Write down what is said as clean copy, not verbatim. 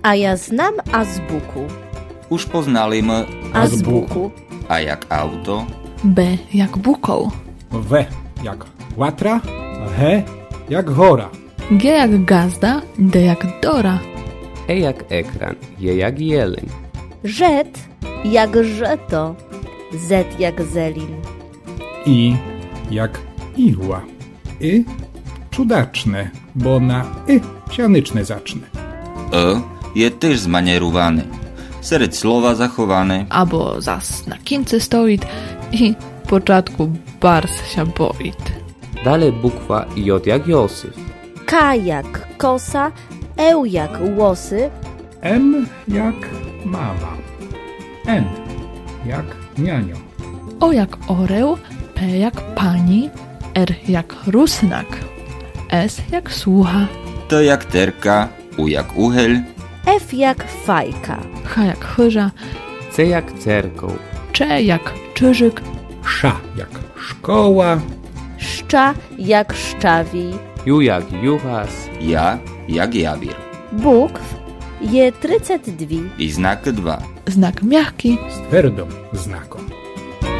A ja znam azbuku. Už poznali m Azbuku. A jak auto? B jak bukoł. W jak łatra, H jak hora. G jak gazda, D jak dora. E jak ekran, J jak jeleń. Rzet jak żeto. Z jak zelin. I jak igła. Cudaczne, bo na sianyczne zacznę. Je też zmanierowany. Serед słowa zachowane. Albo zas na kince stoit i początku bars się boit. Dalej bukwa J jak Józef. K jak kosa. Jak łosy. M jak mama. N jak nianio. O jak oreł, P jak pani, R jak rusnak, S jak słucha, T jak terka. U jak uchyl. F jak fajka. H jak chyża, C jak cerkoł. Cze jak czyżyk, Sza jak szkoła. Szcza jak szczawi. Ju jak juchas. Ja jak jawir. Bukw je 32. I znak 2. znak miachki, Z twardą znaką.